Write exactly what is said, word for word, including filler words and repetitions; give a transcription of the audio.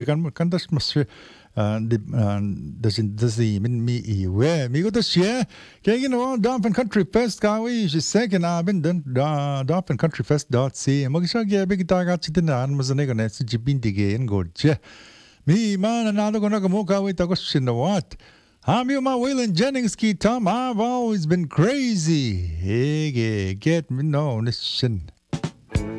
kan kan das mas das das the min mi i we mi go das ye ke you know Dolphin Country Fest ka we je sais que na ben den da Dolphin Country Fest dot c mo ga ge big ta ga chitin an mo zane go ne si jibin dige en go je mi man na do go na mo ka we ta go shin the what I'm your my Waylon Jennings ki Tom. I've always been crazy. Hey, get me no, listen.